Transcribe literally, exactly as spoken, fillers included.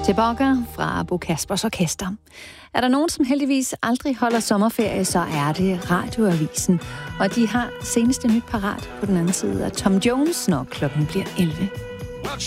Tilbage fra Bo Kaspers Orkester. Er der nogen, som heldigvis aldrig holder sommerferie, så er det Radioavisen. Og de har seneste nyt parat på den anden side af Tom Jones, når klokken bliver elleve.